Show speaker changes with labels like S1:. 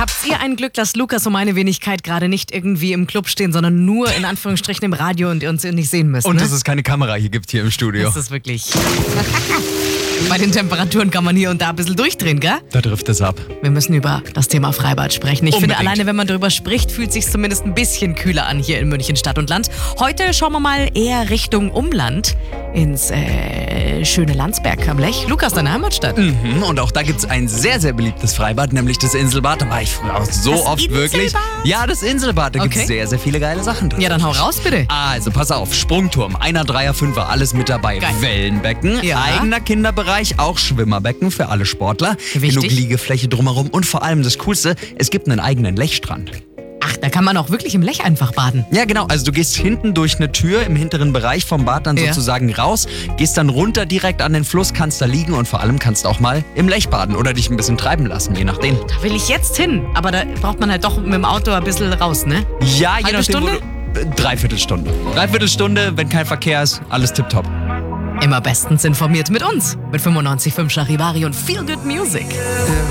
S1: Habt ihr ein Glück, dass Lukas und meine Wenigkeit gerade nicht irgendwie im Club stehen, sondern nur in Anführungsstrichen im Radio und ihr uns nicht sehen müsst.
S2: Und
S1: ne?
S2: dass es keine Kamera hier gibt hier im Studio.
S1: Das ist wirklich... Bei den Temperaturen kann man hier und da ein bisschen durchdrehen, gell?
S2: Da trifft es ab.
S1: Wir müssen über das Thema Freibad sprechen. Ich
S2: Unbedingt.
S1: finde, alleine wenn man darüber spricht, fühlt es sich zumindest ein bisschen kühler an hier in München Stadt und Land. Heute schauen wir mal eher Richtung Umland, ins schöne Landsberg am Lech. Lukas, deine Heimatstadt.
S2: Und auch da gibt es ein sehr, sehr beliebtes Freibad, nämlich das Inselbad. Da war ich früher auch so
S1: Das
S2: oft wirklich.
S1: Inselbad?
S2: Ja, das Inselbad. Da gibt
S1: Okay.
S2: es sehr, sehr viele geile Sachen drin.
S1: Ja, dann hau raus, bitte.
S2: Also, pass auf. Sprungturm, 1er, 3er, 5er, alles mit dabei.
S1: Geil.
S2: Wellenbecken,
S1: Ja.
S2: eigener Kinderbereich, auch Schwimmerbecken für alle Sportler.
S1: Wichtig.
S2: Genug Liegefläche drumherum und vor allem das Coolste, es gibt einen eigenen Lechstrand.
S1: Ach, da kann man auch wirklich im Lech einfach baden.
S2: Ja, genau. Also du gehst hinten durch eine Tür im hinteren Bereich vom Bad dann
S1: Ja.
S2: sozusagen raus, gehst dann runter direkt an den Fluss, kannst da liegen und vor allem kannst auch mal im Lech baden oder dich ein bisschen treiben lassen, je nachdem.
S1: Da will ich jetzt hin. Aber da braucht man halt doch mit dem Auto ein bisschen raus, ne?
S2: Ja, je
S1: Halbe
S2: nachdem,
S1: Stunde?
S2: Dreiviertelstunde. Dreiviertelstunde, wenn kein Verkehr ist, alles tipptopp.
S1: Immer bestens informiert mit uns. Mit 95.5 Charivari und Feel Good Music.